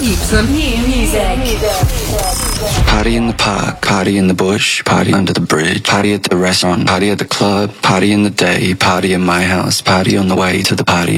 keep some new music. Party in the park, party in the bush, party under the bridge, party at the restaurant, party at the club, party in the day, party in my house, party on the way to the party.